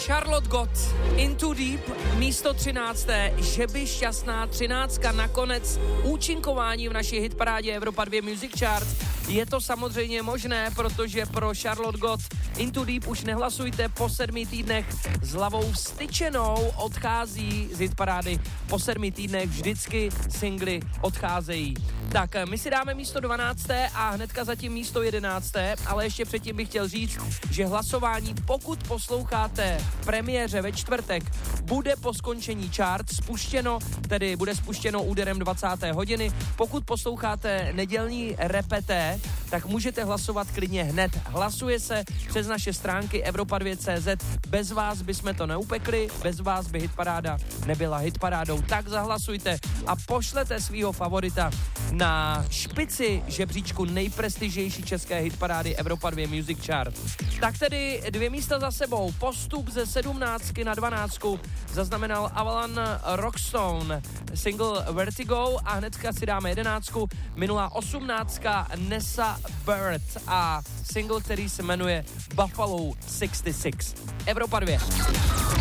Charlotte Gott, Into Deep, místo 13. Že by šťastná 13. nakonec účinkování v naší hitparádě Evropa 2 Music Chart. Je to samozřejmě možné, protože pro Charlotte Gott Into Deep už nehlasujte po 7 týdnech s hlavou vstyčenou, odchází z hitparády. Po 7 týdnech vždycky singly odcházejí. Tak my si dáme místo 12. a hnedka zatím místo 11. Ale ještě předtím bych chtěl říct, že hlasování, pokud posloucháte premiéře ve čtvrtek, bude po skončení chart spuštěno, tedy bude spuštěno úderem 20. hodiny. Pokud posloucháte nedělní repeté, tak můžete hlasovat klidně hned. Hlasuje se přes naše stránky Evropa2.cz. Bez vás bychom to neupekli, bez vás by hitparáda nebyla hitparádou. Tak zahlasujte a pošlete svýho favorita na špici žebříčku nejprestižnější české hitparády Evropa 2 Music Chart. Tak tedy 2 místa za sebou. Postup ze 17 na 12 zaznamenal Avalon Rockstone, single Vertigo a hnedka si dáme 11. Minulá 18. Nessa Bird a single, který se jmenuje Buffalo 66. Evropa 2.